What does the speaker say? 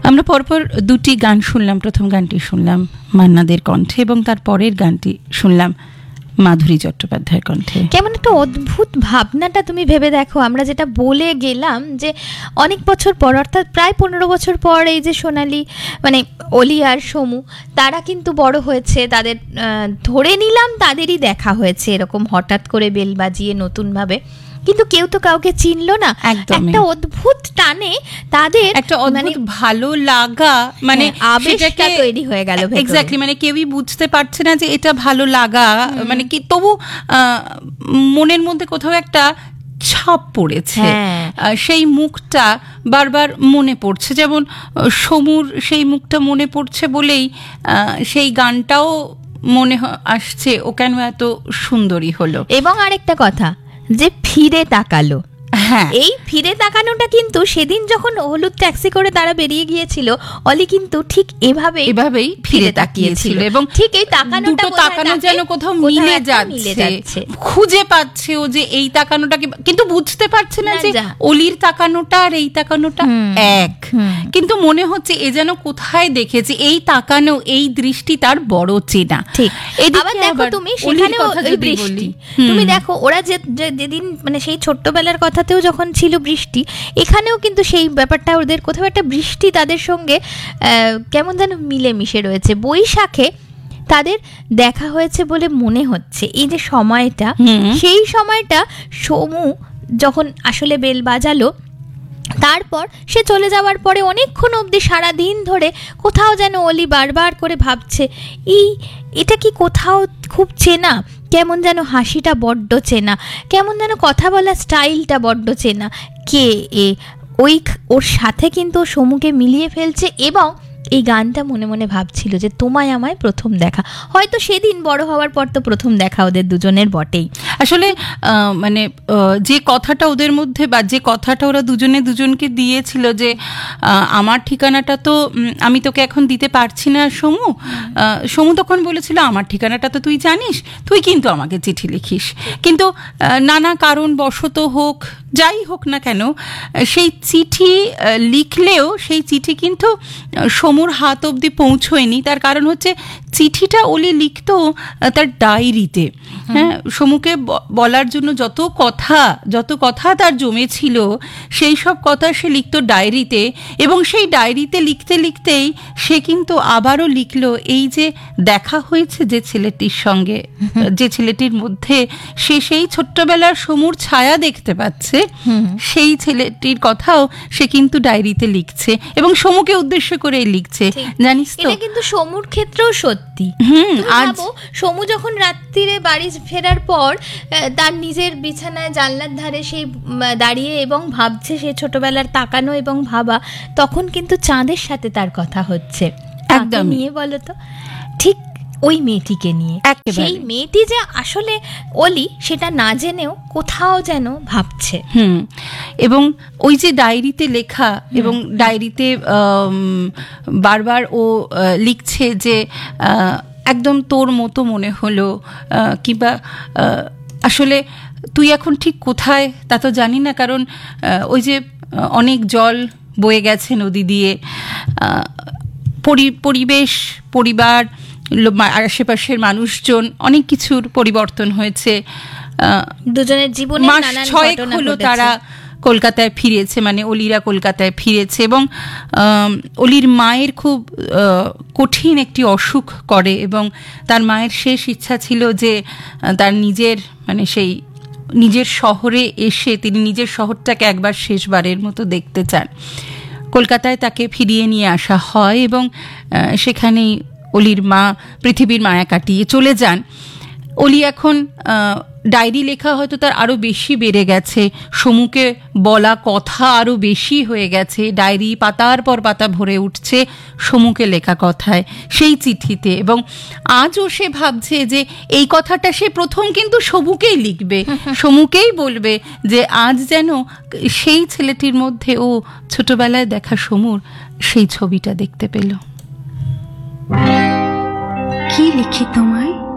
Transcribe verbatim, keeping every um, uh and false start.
আমরা পরপর দুটি গান শুনলাম। প্রথম গানটি শুনলাম মান্নাদের কণ্ঠে এবং তার পরের গানটি শুনলাম মাধুরী চট্টোপাধ্যায়ের কণ্ঠে। কেমন একটা অদ্ভুত ভাবনাটা তুমি ভেবে দেখো, আমরা যেটা বলে গেলাম যে অনেক বছর পর, অর্থাৎ প্রায় পনেরো বছর পর এই যে সোনালি মানে অলি আর সমু তারা কিন্তু বড় হয়েছে, তাদের ধরে নিলাম তাদেরই দেখা হয়েছে এরকম হঠাৎ করে বেল বাজিয়ে নতুনভাবে, কিন্তু কেউ তো কাউকে চিনলো না। একটা অদ্ভুত টানে তাদের একটা অদ্ভুত ভালো লাগা, মানে আবেগটা তৈরি হয়ে গেল। এক্স্যাক্টলি, মানে কেউই বুঝতে পারছে না যে এটা ভালো লাগা, মানে কি তবু মনের মধ্যে কোথাও একটা ছাপ পড়েছে। সেই মুখটা বারবার মনে পড়ছে, যেমন সমুর সেই মুখটা মনে পড়ছে বলেই সেই গানটাও মনে আসছে ও কেন এত সুন্দরী হলো। এবং আরেকটা কথা যে ফিরে তাকালো, হ্যাঁ এই ফিরে তাকানোটা কিন্তু সেদিন যখন হলুদ ট্যাক্সি করে তারা বেরিয়ে গিয়েছিল, অলি কিন্তু ঠিক এভাবে এভাবেই ফিরে তাকিয়েছিল এবং ঠিক এই তাকানোটা তাকানো যেন কোথাও মিলে যাচ্ছে, খুঁজে পাচ্ছে ও যে এই তাকানোটাকে, কিন্তু বুঝতে পারছে না যে অলির তাকানোটা আর এই তাকানোটা এক, কিন্তু মনে হচ্ছে এ যেন কোথায় দেখেছে এই তাকানো, এই দৃষ্টি তার বড় চেনা। ঠিক। আবার দেখো তুমি সেখানেও ওই বৃষ্টি, তুমি দেখো ওরা যে যেদিন মানে সেই ছোট্টবেলার কথা যখন ছিল বৃষ্টি, এখানেও কিন্তু সেই ব্যাপারটা ওদের কোথাও একটা বৃষ্টি তাদের সঙ্গে কেমন যেন মিলে মিশে রয়েছে। বৈশাখে তাদের দেখা হয়েছে বলে মনে হচ্ছে এই যে সময়টা, সেই সময়টা সমু যখন আসলে বেল বাজালো, তারপর সে চলে যাওয়ার পরে অনেকক্ষণ অবধি সারাদিন ধরে কোথাও যেন অলি বারবার করে ভাবছে এই এটা কি কোথাও খুব চেনা, কেমন যেন হাসিটা বড্ড চেনা, কেমন যেন কথা বলার স্টাইলটা বড্ড চেনা, কে এ? ওই ওর সাথে কিন্তু সমুকে মিলিয়ে ফেলছে এবং এই গানটা মনে মনে ভাবছিল যে তোমায় আমায় প্রথম দেখা। হয়তো সেদিন বড় হওয়ার পর তো প্রথম দেখা ওদের দুজনের বটেই। আসলে মানে যে কথাটা ওদের মধ্যে বা যে কথাটা ওরা দুজনে দুজনকে দিয়েছিল যে আমার ঠিকানাটা তো আমি তোকে এখন দিতে পারছি না সমু, সমু তখন বলেছিল আমার ঠিকানাটা তো তুই জানিস, তুই কিন্তু আমাকে চিঠি লিখিস, কিন্তু নানা কারণ বশত হোক যাই হোক না কেন সেই চিঠি লিখলেও সেই চিঠি কিন্তু সমুর হাত অবধি পৌঁছয়নি। তার কারণ হচ্ছে চিঠিটা অলি লিখতো তার ডায়েরিতে। হ্যাঁ, সমুকে বলার জন্য যত কথা যত কথা তার জমেছিল সেই সব কথা সে লিখতো ডায়েরিতে, এবং সেই ডায়েরিতে লিখতে লিখতেই সে কিন্তু আবারও লিখলো এই যে দেখা হয়েছে যে ছেলেটির সঙ্গে, যে ছেলেটির মধ্যে সে সেই ছোট্টবেলার সমুর ছায়া দেখতে পাচ্ছে, সেই ছেলেটির কথাও সে কিন্তু ডায়েরিতে লিখছে এবং সমুকে উদ্দেশ্য করে লিখছে। জানিস তো, এটা কিন্তু সমুর ক্ষেত্রেও সত্যি। আজ সমু যখন রাত্রিরে বাড়ি ফেরার পর তার নিজের বিছানায় জানলার ধারে সেই দাঁড়িয়ে এবং ভাবছে সে ছোটবেলার তাকানো এবং ভাবা, তখন কিন্তু চাঁদের সাথে তার কথা হচ্ছে। একদম নিয়ে বলো তো, ঠিক ওই মেয়েটিকে নিয়ে, সেই মেয়েটি যে আসলে অলি সেটা না জেনেও কোথাও যেন ভাবছে। হুম এবং ওই যে ডায়েরিতে লেখা এবং ডায়েরিতে বারবার ও লিখছে যে একদম তোর মতো মনে হলো, কিংবা আসলে তুই এখন ঠিক কোথায় তা তো জানি না, কারণ ওই যে অনেক জল বয়ে গেছে নদী দিয়ে, পরিবেশ, পরিবার, আশেপাশের মানুষজন, অনেক কিছুর পরিবর্তন হয়েছে। দুজনের জীবনে মাস ছয়েক হলো তারা কলকাতায় ফিরেছে, মানে অলিরা কলকাতায় ফিরেছে এবং অলির মায়ের খুব কঠিন একটি অসুখ করে এবং তার মায়ের শেষ ইচ্ছা ছিল যে তার নিজের মানে সেই নিজের শহরে এসে তিনি নিজের শহরটাকে একবার শেষবারের মতো দেখতে চান। কলকাতায় তাকে ফিরিয়ে নিয়ে আসা হয় এবং সেখানেই অলির মা পৃথিবীর মায়া কাটিয়ে চলে যান। অলি এখন ডায়েরি লেখা হয়তো তার আরও বেশি বেড়ে গেছে, সমুকে বলা কথা আরও বেশি হয়ে গেছে, ডায়েরি পাতার পর পাতা ভরে উঠছে সমুকে লেখা কথায়, সেই চিঠিতে। এবং আজও সে ভাবছে যে এই কথাটা সে প্রথম কিন্তু সমুকেই লিখবে, সমুকেই বলবে যে আজ যেন সেই ছেলেটির মধ্যে ও ছোটবেলায় দেখা সমুর সেই ছবিটা দেখতে পেল। কি লিখি তোমায়